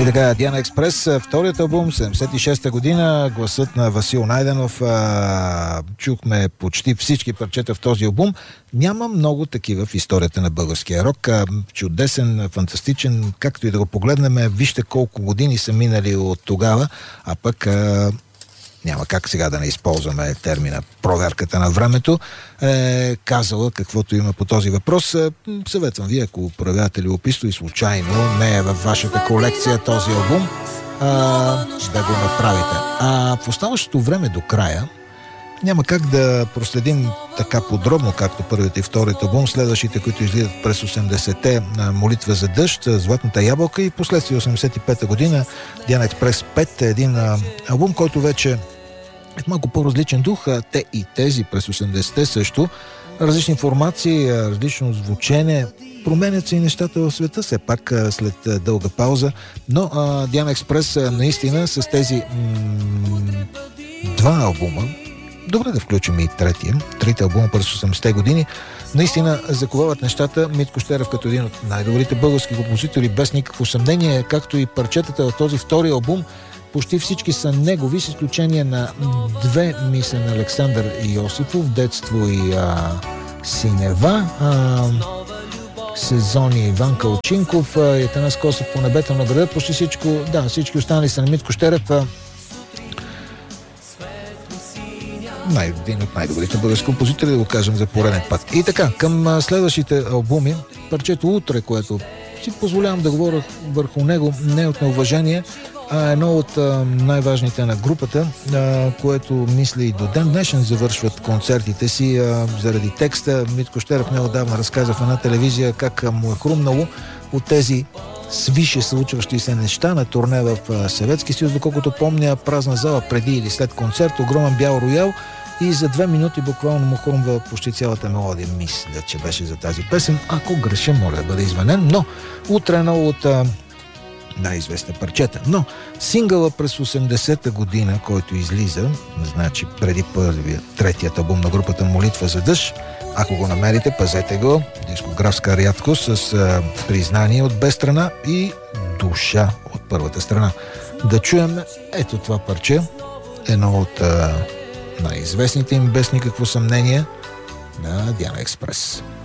И така, Диана Експрес, вторият албум, 76-та година, гласът на Васил Найденов. Чухме почти всички парчета в този албум. Няма много такива в историята на българския рок. Чудесен, фантастичен, както и да го погледнем, вижте колко години са минали от тогава, а пък няма как сега да не използваме термина проверката на времето, казала каквото има по този въпрос. Съветвам ви, ако проявявате любопитство и случайно не е във вашата колекция този албум, да го направите. А в оставащото време до края няма как да проследим така подробно, както първият и вторият албум, следващите, които излизат през 80-те, Молитва за дъжд, Златната ябълка и последствие 85-та година Диана Експрес 5, един албум, който вече е малко по-различен дух. Те и тези през 80-те също. Различни формации, различно звучене. Променят се и нещата в света, все пак след дълга пауза. Но Диана Експрес наистина с тези два албума, добре да включим и трите албума през 80-те години, наистина заковават нещата. Митко Щерев като един от най-добрите български композитори, без никакво съмнение, както и парчетата в този втори албум, почти всички са негови, с изключение на две мисля на Александър Йосифов, Детство и Синева, Сезони Иван Калчинков, Атанас Косов По небето на града. Почти всички останали са на Митко Щерев. Един от най-добрите български композитори, да го кажем за пореден път. И така, към следващите албуми, парчето Утре, което си позволявам да говоря върху него не от неуважение, а едно от най-важните на групата, което мисля и до ден днешен завършват концертите си заради текста. Митко Щерев неотдавна разказа в една телевизия как му е хрумнало от тези свише случващи се неща на турне в Съветски съюз, доколкото помня, празна зала преди или след концерт, огромен бял роял и за 2 минути буквално му хрумва почти цялата мелодия. Мисля, че беше за тази песен. Ако греша, моля да бъде извинен, но Утре е много от най-известни парчета. Но сингъла през 80-та година, който излиза, значи преди третият албум на групата Молитва за дъжд, ако го намерите, пазете го. Дискографска рядкост с признание от две страна и душа от първата страна. Да чуем ето това парче, едно от най-известните им без никакво съмнение на Диана Експрес.